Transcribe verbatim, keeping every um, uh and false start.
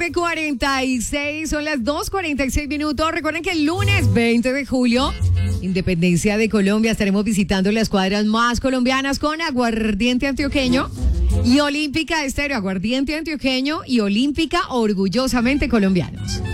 tarde, cuarenta y seis, son las dos cuarenta y seis minutos. Recuerden que el lunes veinte de julio, Independencia de Colombia, estaremos visitando las cuadras más colombianas con Aguardiente Antioqueño y Olímpica Estéreo. Aguardiente Antioqueño y Olímpica, orgullosamente colombianos.